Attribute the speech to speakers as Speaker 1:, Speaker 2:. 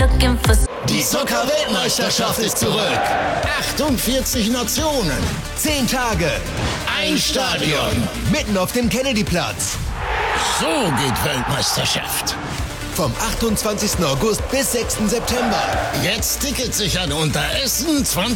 Speaker 1: Die Soccer-Weltmeisterschaft ist zurück. 48 Nationen, 10 Tage, ein Stadion, mitten auf dem Kennedy-Platz. So geht Weltmeisterschaft. Vom 28. August bis 6. September. Jetzt Tickets sichern unter Essen 20.